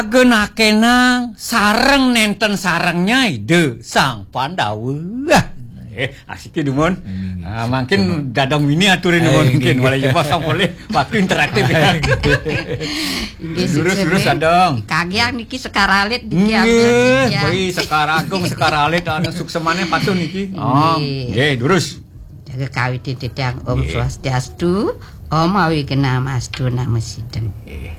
Genakenang sareng nenten sarengnya ide sang Pandawa. Asik Dumon. Makin dadang mini aturin Dumon mungkin mulai pasang boleh waktu interaktif ya. Lurus adong. Kagian niki sekaralit niki Boi sekaragung sekaralit anu suksemane patun niki. Nggih, lurus. Jaga kawit Dedang Om Swastiastu, Om Awigena Mastu Namo Sinten.